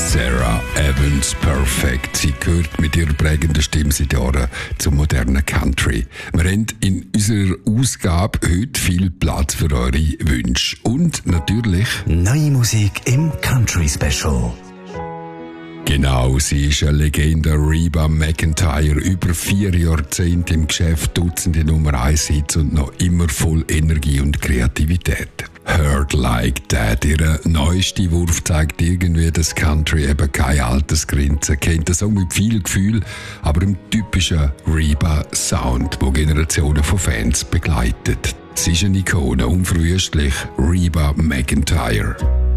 Sarah Evans Perfect. Sie gehört mit ihrer prägenden Stimme seit Jahren zum modernen Country. Wir haben in unserer Ausgabe heute viel Platz für eure Wünsche. Und natürlich neue Musik im Country Special. Genau, sie ist eine Legende, Reba McEntire. Über 4 Jahrzehnte im Geschäft, Dutzende Nummer 1 Hits und noch immer voll Energie und Kreativität. Hurt Like That. Ihr neuester Wurf zeigt irgendwie, dass Country eben keine Altersgrenze kennt. Der Song mit viel Gefühl, aber im typischen Reba-Sound, der Generationen von Fans begleitet. Sie ist eine Ikone, unverwüstlich, Reba McEntire.